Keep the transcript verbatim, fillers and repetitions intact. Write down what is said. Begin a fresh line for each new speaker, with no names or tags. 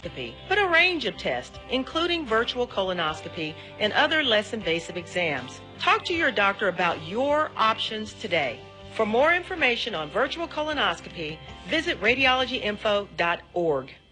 colonoscopy, but a range of tests, including virtual colonoscopy and other less invasive exams. Talk to your doctor about your options today. For more information on virtual colonoscopy, visit radiology info dot org.